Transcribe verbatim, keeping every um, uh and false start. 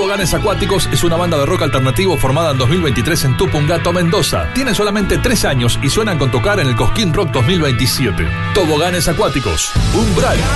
Toboganes Acuáticos es una banda de rock alternativo formada en dos mil veintitrés en Tupungato, Mendoza. Tiene solamente tres años y suenan con tocar en el Cosquín Rock dos mil veintisiete. Toboganes Acuáticos, Umbral.